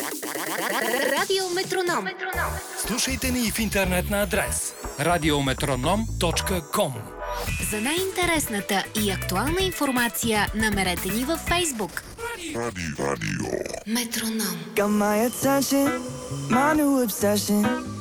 Радио Метроном. Слушайте ни и в интернет на адрес radiometronom.com. За най-интересната и актуална информация намерете ни във Фейсбук. Radio. Метроном. Got my attention, my new obsession.